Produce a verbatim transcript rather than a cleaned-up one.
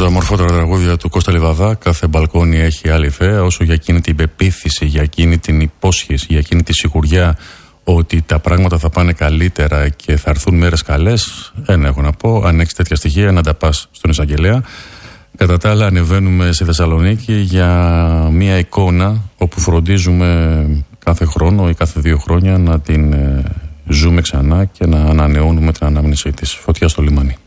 τα μορφότερα τραγούδια του Κώστα Λιβαδά. Κάθε μπαλκόνι έχει άλλη φαία. Όσο για εκείνη την πεποίθηση, για εκείνη την υπόσχεση, για εκείνη τη σιγουριά ότι τα πράγματα θα πάνε καλύτερα και θα έρθουν μέρες καλές, ένα έχω να πω. Αν έχεις τέτοια στοιχεία, να τα πας στον εισαγγελέα. Κατά τα άλλα, ανεβαίνουμε στη Θεσσαλονίκη για μια εικόνα όπου φροντίζουμε κάθε χρόνο ή κάθε δύο χρόνια να την ε, ζούμε ξανά και να ανανεώνουμε την ανάμνησή της. Φωτιά στο λιμάνι.